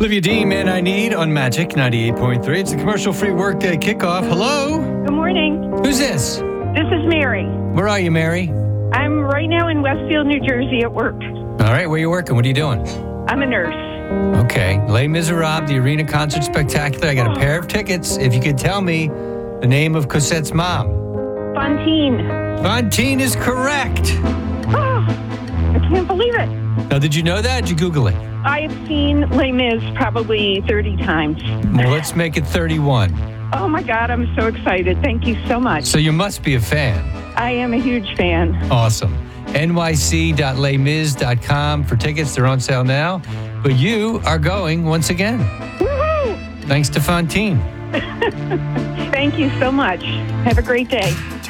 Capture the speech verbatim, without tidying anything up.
Olivia Dean, Man I Need on Magic ninety-eight point three. It's a commercial-free workday kickoff. Hello? Good morning. Who's this? This is Mary. Where are you, Mary? I'm right now in Westfield, New Jersey at work. All right, where you working? What are you doing? I'm a nurse. Okay. Les Miserables, the Arena Concert Spectacular. I got a pair of tickets. If you could tell me the name of Cosette's mom. Fontaine. Fontaine is correct. Oh, I can't believe it. Now, did you know that? Did you Google it? I have seen Les Mis probably thirty times. Well, let's make it thirty-one. Oh my God, I'm so excited. Thank you so much. So you must be a fan. I am a huge fan. Awesome. N Y C dot les mis dot com for tickets. They're on sale now. But you are going once again. Woohoo! Thanks to Fontaine. Thank you so much. Have a great day.